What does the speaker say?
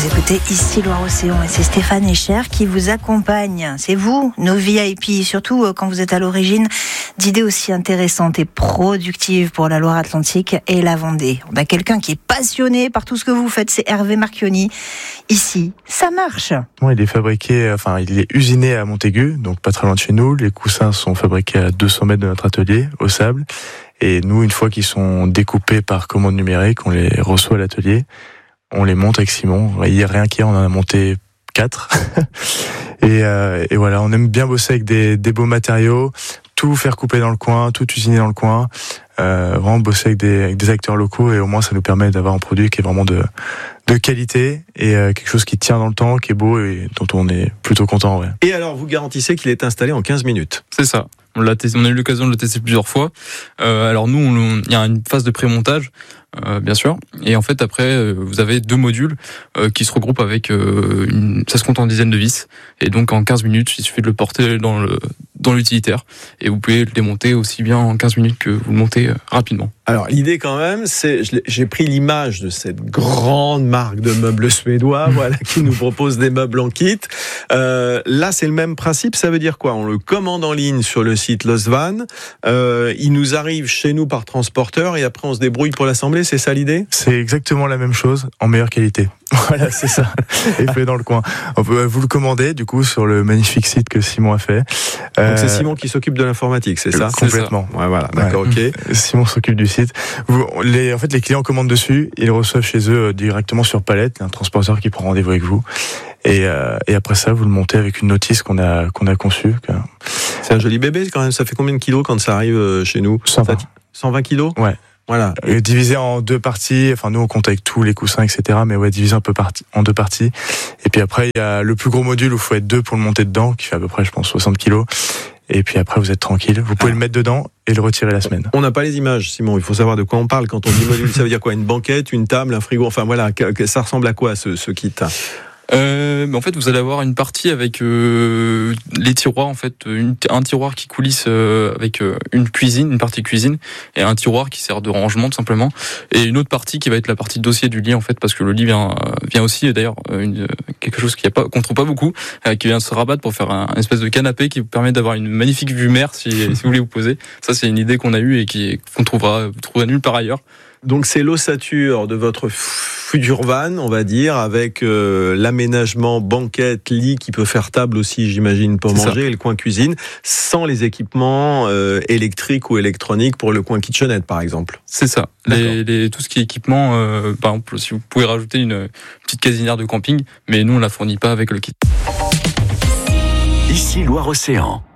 Vous écoutez ici Loire-Océan et c'est Stéphane Echer qui vous accompagne. C'est vous, nos VIP, surtout quand vous êtes à l'origine d'idées aussi intéressantes et productives pour la Loire-Atlantique et la Vendée. On a quelqu'un qui est passionné par tout ce que vous faites, c'est Hervé Marchioni. Ici, ça marche. Il est fabriqué, il est usiné à Montaigu, donc pas très loin de chez nous. Les coussins sont fabriqués à 200 mètres de notre atelier, au sable. Et nous, une fois qu'ils sont découpés par commande numérique, on les reçoit à l'atelier. On les monte avec Simon. Rien qu'hier, on en a monté 4. et voilà, on aime bien bosser avec des beaux matériaux, tout faire couper dans le coin, tout usiner dans le coin. Vraiment bosser avec des acteurs locaux et au moins ça nous permet d'avoir un produit qui est vraiment de qualité et quelque chose qui tient dans le temps, qui est beau et dont on est plutôt content. Ouais. Et alors, vous garantissez qu'il est installé en 15 minutes ? C'est ça. On a eu l'occasion de le tester plusieurs fois. Alors nous, il y a une phase de pré-montage, bien sûr. Et en fait, après, vous avez 2 modules qui se regroupent avec ça se compte en dizaines de vis. Et donc, en 15 minutes, il suffit de le porter dans l'utilitaire. Et vous pouvez le démonter aussi bien en 15 minutes que vous le montez rapidement. Alors, l'idée quand même, c'est, j'ai pris l'image de cette grande marque de meubles suédois, voilà, qui nous propose des meubles en kit. Là, c'est le même principe. Ça veut dire quoi ? On le commande en ligne sur le site Losvan. Il nous arrive chez nous par transporteur et après on se débrouille pour l'assembler. C'est ça l'idée ? C'est exactement la même chose en meilleure qualité. Voilà, c'est ça. Et fait dans le coin. Vous le commandez du coup sur le magnifique site que Simon a fait. Donc c'est Simon qui s'occupe de l'informatique, c'est ça ? Complètement. Ouais, voilà, d'accord, ok. Simon s'occupe du site. En fait, les clients commandent dessus, ils le reçoivent chez eux directement sur palette. Il y a un transporteur qui prend rendez-vous avec vous. Et après ça, vous le montez avec une notice qu'on a conçue. C'est un joli bébé quand même. Ça fait combien de kilos quand ça arrive chez nous ? 120 kilos ? Ouais. Voilà. Divisé en 2 parties. Enfin, nous, on compte avec tous les coussins, etc. Mais ouais, divisé un peu en 2 parties. Et puis après, il y a le plus gros module où il faut être 2 pour le monter dedans, qui fait à peu près, je pense, 60 kilos. Et puis après, vous êtes tranquille. Vous pouvez le mettre dedans et le retirer la semaine. On n'a pas les images, Simon. Il faut savoir de quoi on parle. Quand on dit module, ça veut dire quoi ? Une banquette, une table, un frigo. Enfin voilà, ça ressemble à quoi ce kit ? En fait, vous allez avoir une partie avec les tiroirs, en fait, un tiroir qui coulisse avec une partie cuisine, et un tiroir qui sert de rangement tout simplement, et une autre partie qui va être la partie dossier du lit en fait, parce que le lit vient aussi d'ailleurs quelque chose qu'on trouve pas beaucoup, qui vient se rabattre pour faire un espèce de canapé qui vous permet d'avoir une magnifique vue mer si vous voulez vous poser. Ça, c'est une idée qu'on a eue et qu'on trouvera nulle part ailleurs. Donc c'est l'ossature de votre futur van, on va dire, avec l'aménagement banquette, lit qui peut faire table aussi, j'imagine, pour manger, et le coin cuisine, sans les équipements électriques ou électroniques pour le coin kitchenette, par exemple. C'est ça. Tout ce qui est équipement, par exemple, si vous pouvez rajouter une petite casinière de camping, mais nous on la fournit pas avec le kit. Ici Loire-Océan.